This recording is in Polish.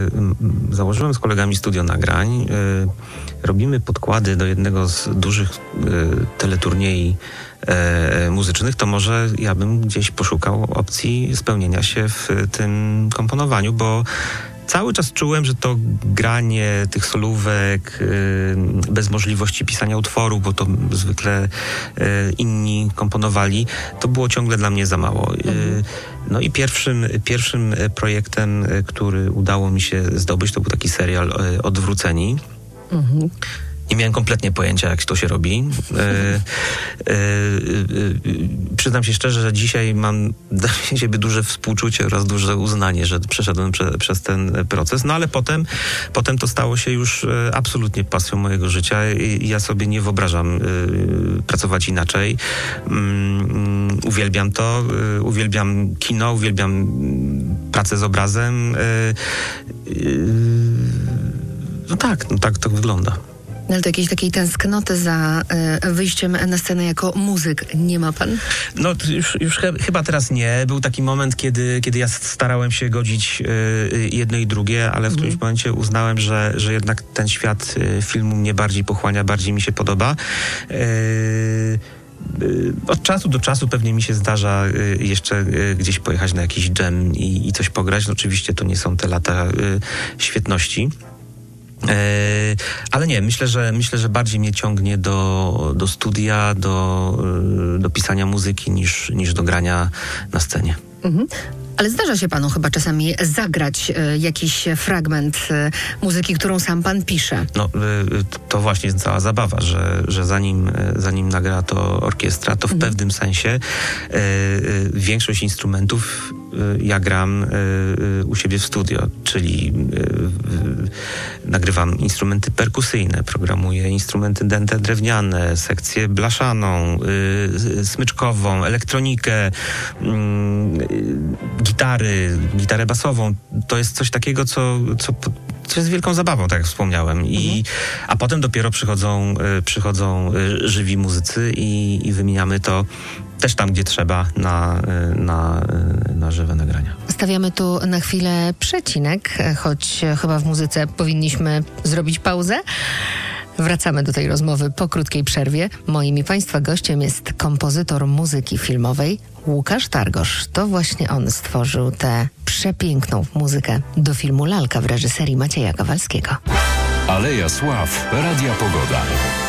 Założyłem z kolegami studio nagrań. Robimy podkłady do jednego z dużych teleturniej muzycznych, to może ja bym gdzieś poszukał opcji spełnienia się w tym komponowaniu, bo cały czas czułem, że to granie tych solówek bez możliwości pisania utworu, bo to zwykle inni komponowali, to było ciągle dla mnie za mało. No i pierwszym projektem, który udało mi się zdobyć, to był taki serial Odwróceni. Nie miałem kompletnie pojęcia, jak to się robi. Przyznam się szczerze, że dzisiaj mam dla siebie duże współczucie oraz duże uznanie, że przeszedłem przez ten proces. No ale potem to stało się już absolutnie pasją mojego życia i ja sobie nie wyobrażam pracować inaczej. Uwielbiam to, uwielbiam kino, uwielbiam pracę z obrazem. No tak to wygląda. Ale to jakiejś takiej tęsknoty za wyjściem na scenę jako muzyk nie ma pan? No już chyba teraz nie. Był taki moment, kiedy ja starałem się godzić jedno i drugie, ale w którymś momencie uznałem, że jednak ten świat filmu mnie bardziej pochłania, bardziej mi się podoba. Od czasu do czasu pewnie mi się zdarza jeszcze gdzieś pojechać na jakiś dżem i coś pograć. No, oczywiście to nie są te lata świetności. Ale nie, myślę, że bardziej mnie ciągnie do studia, do pisania muzyki niż do grania na scenie. Ale zdarza się panu chyba czasami zagrać jakiś fragment muzyki, którą sam pan pisze. No, to właśnie jest cała zabawa, że zanim nagra to orkiestra, to w pewnym sensie większość instrumentów ja gram u siebie w studio, czyli nagrywam instrumenty perkusyjne, programuję instrumenty dęte drewniane, sekcję blaszaną, smyczkową, elektronikę, gitarę basową. To jest coś takiego, co jest wielką zabawą, tak jak wspomniałem. A potem dopiero przychodzą żywi muzycy i wymieniamy to też tam, gdzie trzeba na żywe nagrania. Stawiamy tu na chwilę przecinek, choć chyba w muzyce powinniśmy zrobić pauzę. Wracamy do tej rozmowy po krótkiej przerwie. Moim i państwa gościem jest kompozytor muzyki filmowej Łukasz Targosz. To właśnie on stworzył tę przepiękną muzykę do filmu Lalka w reżyserii Macieja Kowalskiego. Aleja Sław, Radia Pogoda.